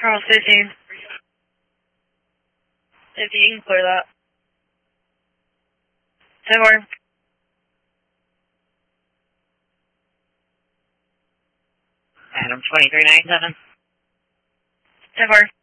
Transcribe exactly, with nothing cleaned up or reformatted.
Charles fifteen. fifty, you can clear that. ten more. Adam twenty-three ninety-seven. ten more.